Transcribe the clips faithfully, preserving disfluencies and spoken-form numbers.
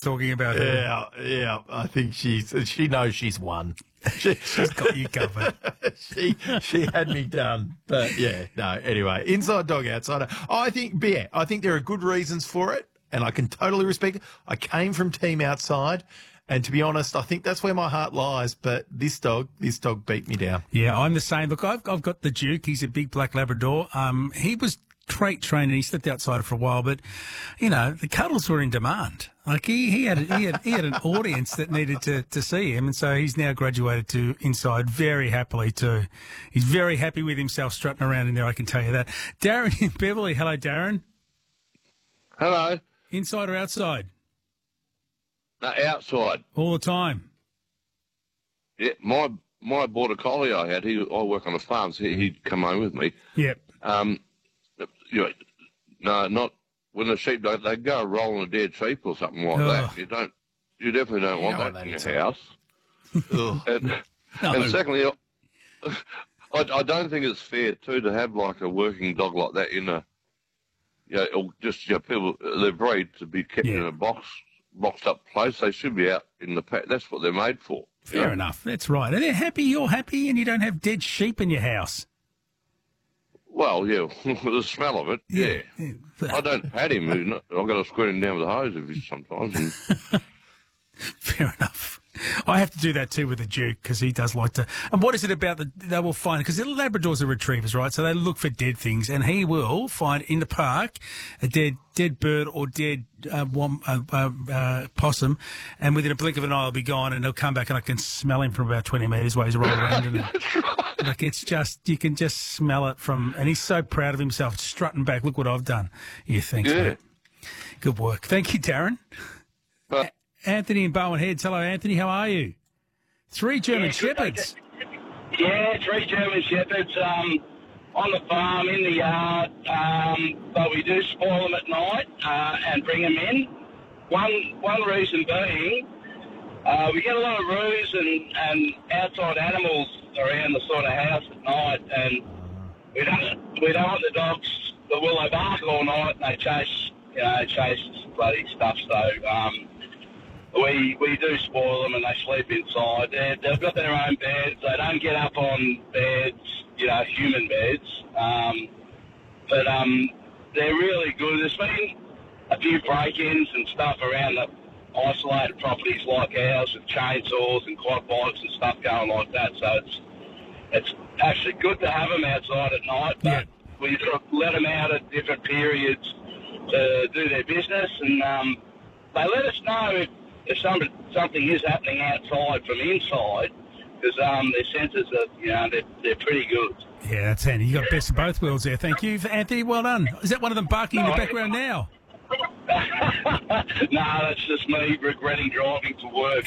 talking about her. Yeah, yeah. I think she's she knows she's won. She, She's got you covered. she she had me done. But yeah, no. Anyway, inside dog, outsider. I think yeah, I think there are good reasons for it, and I can totally respect it. I came from team outside, and to be honest, I think that's where my heart lies. But this dog, this dog beat me down. Yeah, I'm the same. Look, I've, I've got the Duke. He's a big black Labrador. Um, he was trait trained and he slept outside for a while, but you know the cuddles were in demand. Like he, he had he had he had an audience that needed to, to see him, and so he's now graduated to inside very happily too. He's very happy with himself strutting around in there. I can tell you that. Darren in Beverly, hello, Darren. Hello. Inside or outside? No, outside. All the time. Yeah, my my border collie I had. He I work on a farm, so he, he'd come home with me. Yep. Um, you know, no, not when the sheep don't. They go rolling a dead sheep or something like Ugh. that. You don't. You definitely don't want Yeah, that I in your don't house. and, No. and secondly, I, I don't think it's fair too to have like a working dog like that in a, you know, or just you know, people they're bred to be kept Yeah. in a box, boxed up place. They should be out in the pack. That's what they're made for. you Fair know? enough. That's right. And they're happy. You're happy, and you don't have dead sheep in your house. Well, yeah, the smell of it, yeah. Yeah. I don't pat him. He's not- I've got to squirt him down with a hose if he's sometimes. And, Fair enough. I have to do that too with the Duke because he does like to. And what is it about the? They will find because the Labradors are retrievers, right? So they look for dead things, and he will find in the park a dead dead bird or dead uh, wom, uh, uh, uh, possum, and within a blink of an eye, he'll be gone, and he'll come back, and I can smell him from about twenty metres away. He's rolling around in it. Like it's just you can just smell it from, and he's so proud of himself, strutting back. Look what I've done. Yeah, thanks, Yeah. mate. Good work. Thank you, Darren. but Anthony in Bowen Heads. Hello, Anthony. How are you? Three German Yeah, Shepherds. Yeah, three German Shepherds um, on the farm, in the yard, um, but we do spoil them at night uh, and bring them in. One one reason being, uh, we get a lot of roos and, and outside animals around the sort of house at night, and we don't we don't want the dogs, the will they bark all night and they chase, you know, chase bloody stuff. So um, we we do spoil them and they sleep inside. They're, they've got their own beds. They don't get up on beds, you know, human beds. Um, but um, they're really good. There's been a few break-ins and stuff around the isolated properties like ours with chainsaws and quad bikes and stuff going like that. So it's it's actually good to have them outside at night, but Yeah. we sort of let them out at different periods to do their business, and um, they let us know if, if some, something is happening outside from inside, because um, their senses are, you know, they're, they're pretty good. Yeah, that's handy. You got best of both worlds there. Thank you, Anthony. Well done. Is that one of them barking in the No, background now? No, that's just me regretting driving to work.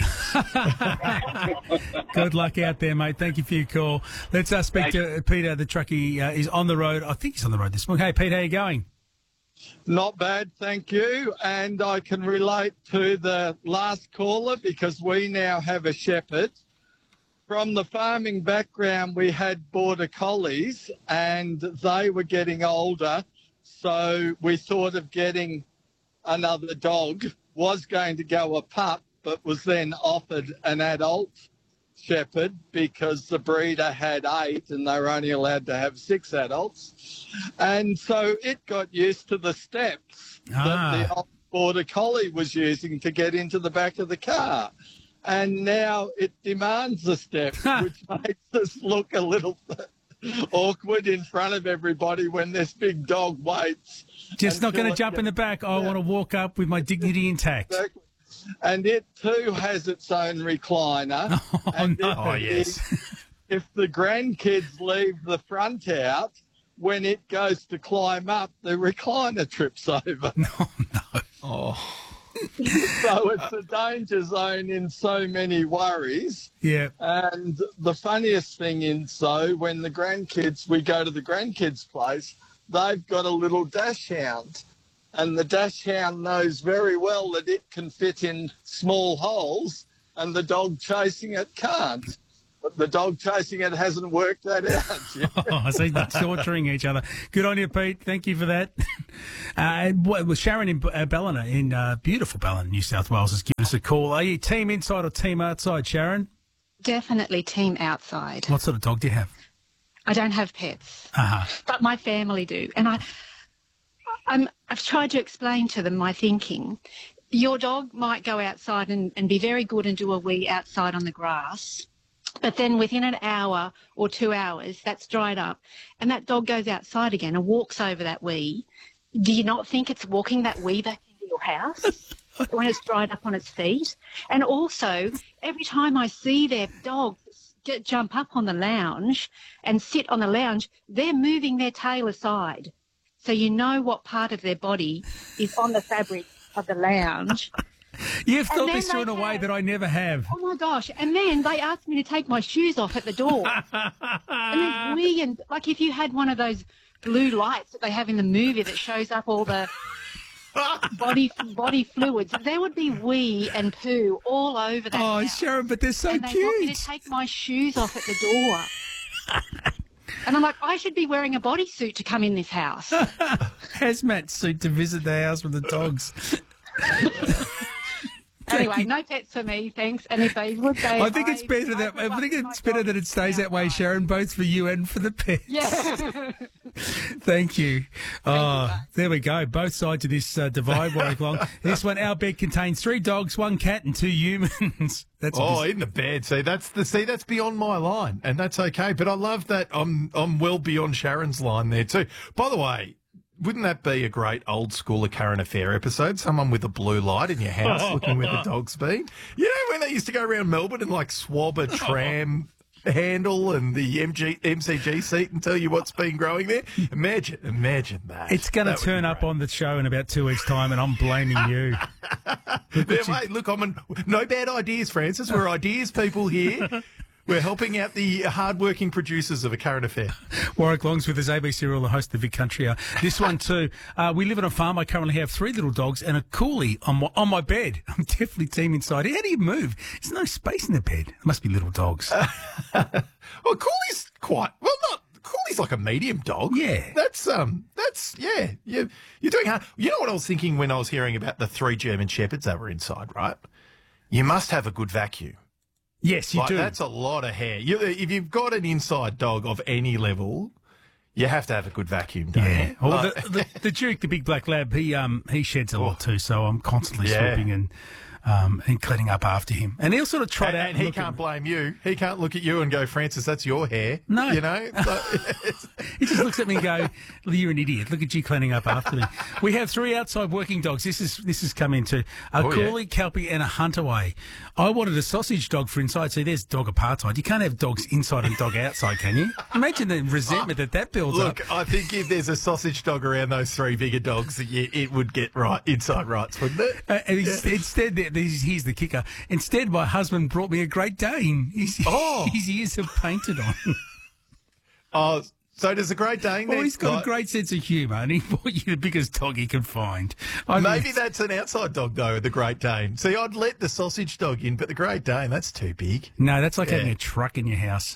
Good luck out there, mate. Thank you for your call. Let's uh, speak to Peter, the truckie. Uh, is on the road. I think he's on the road this morning. Hey, Pete, how you going? Not bad, thank you. And I can relate to the last caller because we now have a shepherd. From the farming background, we had border collies and they were getting older. So we thought of getting another dog, was going to go a pup, but was then offered an adult shepherd because the breeder had eight and they were only allowed to have six adults. And so it got used to the steps Ah. that the old border collie was using to get into the back of the car. And now it demands the steps, which makes us look a little awkward in front of everybody when this big dog waits. Just not until going to it jump in the back. I Yeah. want to walk up with my dignity intact. Exactly. And it too has its own recliner. Oh, and no. if, Oh, yes. if the grandkids leave the front out, when it goes to climb up, the recliner trips over. Oh, no. Oh, So it's a danger zone in so many worries. Yeah. And the funniest thing in so, when the grandkids, we go to the grandkids' place, they've got a little dash hound. And the dash hound knows very well that it can fit in small holes and the dog chasing it can't. the dog chasing it hasn't worked that out yet. Oh, so they're torturing each other. Good on you, Pete. Thank you for that. Uh, well, Sharon in uh, Ballina, in uh, beautiful Ballina, New South Wales, has given us a call. Are you team inside or team outside, Sharon? Definitely team outside. What sort of dog do you have? I don't have pets, Uh-huh. but my family do. And I, I'm, I've tried to explain to them my thinking. Your dog might go outside and, and be very good and do a wee outside on the grass, but then within an hour or two hours, that's dried up, and that dog goes outside again and walks over that wee. Do you not think it's walking that wee back into your house when it's dried up on its feet? And also, every time I see their dog get, jump up on the lounge and sit on the lounge, they're moving their tail aside. So you know what part of their body is on the fabric of the lounge. You've thought then this through in they a way have- that I never have. Oh, my gosh. And then they asked me to take my shoes off at the door. And there's wee and, like, if you had one of those blue lights that they have in the movie that shows up all the body body fluids, there would be wee and poo all over that Oh, house. Sharon, but they're so and they want me cute. to take my shoes off at the door. And I'm like, I should be wearing a bodysuit to come in this house. Hazmat suit to visit the house with the dogs. Anyway, no pets for me, thanks. And if they would, they. I think it's better that I think it's better that it stays that way, Sharon, both for you and for the pets. Yeah. Thank you. Oh, there we go. Both sides of this uh, divide work long. This one, our bed contains three dogs, one cat, and two humans. That's Oh, just- in the bed. See, that's the see, that's beyond my line, and that's okay. But I love that I'm I'm well beyond Sharon's line there too. By the way, wouldn't that be a great old school of current affair episode? Someone with a blue light in your house looking where the dog's been. You know when they used to go around Melbourne and like swab a tram handle and the M G, M C G seat and tell you what's been growing there? Imagine, imagine that. It's going to That would be turn up great. on the show in about two weeks' time, and I'm blaming you. Yeah, mate, look, I'm an, no bad ideas, Francis. We're ideas people here. We're helping out the hard-working producers of A Current Affair. Warwick Longs with his A B C Rural, the host of Vic Country Hour. This one too. Uh, we live on a farm. I currently have three little dogs and a coolie on my, on my bed. I'm definitely team inside. How do you move? There's no space in the bed. It must be little dogs. Well, Cooley's quite well. Not Cooley's like a medium dog. Yeah. that's um, that's yeah. You you're doing hard. You know what I was thinking when I was hearing about the three German shepherds that were inside, right? You must have a good vacuum. Yes, you Like, do. that's a lot of hair. You, if you've got an inside dog of any level, you have to have a good vacuum, don't Yeah. you? Well, Like- the, the, the Duke, the big black lab, he um he sheds a lot too, so I'm constantly Oh. Yeah. sweeping and um and cleaning up after him. And he'll sort of trot and, out and he look at can't me. blame you. He can't look at you and go, Francis, that's your hair. No. You know? So, it's- He just looks at me and go, well, "You're an idiot. Look at you cleaning up after me." We have three outside working dogs. This is this has come into a Oh, yeah. Coolie, Kelpie, and a Huntaway. I wanted a sausage dog for inside. See, there's dog apartheid. You can't have dogs inside and dog outside, can you? Imagine the resentment that that builds up. Look, I think if there's a sausage dog around those three bigger dogs, it, it would get right inside rights, wouldn't it? Uh, and he's, instead, there- there's- here's the kicker. Instead, my husband brought me a Great Dane. His, Oh. his ears are painted on. Oh, so does a Great Dane? Well, then? he's got Like, a great sense of humour, and he bought you the biggest dog he could find. I mean, Maybe that's an outside dog, though, the Great Dane. See, I'd let the sausage dog in, but the Great Dane, that's too big. no, that's like Yeah. having a truck in your house.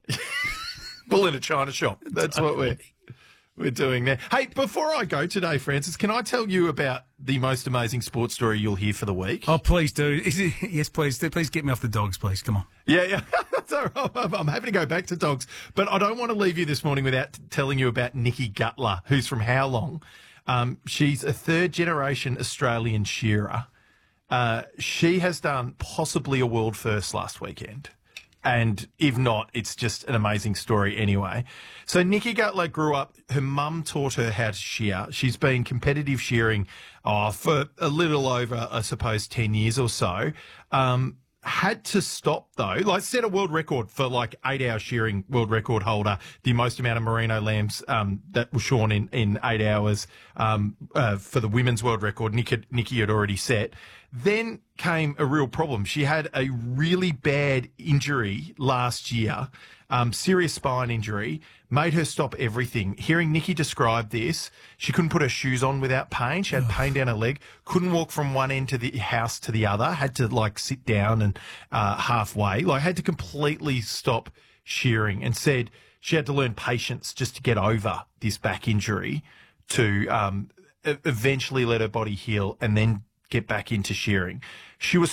Bull in a china shop. That's what we're we're doing there. Hey, before I go today, Francis, can I tell you about the most amazing sports story you'll hear for the week? Oh, please do. Is it, yes, please. do. Please get me off the dogs, please. Come on. Yeah, yeah. So I'm I'm happy to go back to dogs, but I don't want to leave you this morning without t- telling you about Nikki Gutler, who's from How Long. Um, she's a third generation Australian shearer. Uh, she has done possibly a world first last weekend. And if not, it's just an amazing story anyway. So Nikki Gutler grew up, her mum taught her how to shear. She's been competitive shearing oh, for a little over, I suppose, ten years or so. Um, had to stop though, like set a world record for like eight hour shearing, world record holder, the most amount of merino lambs um, that were shorn in, in eight hours um, uh, for the women's world record. Nikki, Nikki had already set. Then came a real problem. She had a really bad injury last year, um, serious spine injury, made her stop everything. Hearing Nikki describe this, she couldn't put her shoes on without pain. She had pain down her leg, couldn't walk from one end to the house to the other, had to like sit down and uh, halfway, like had to completely stop shearing, and said she had to learn patience just to get over this back injury to um, e- eventually let her body heal and then get back into shearing. She was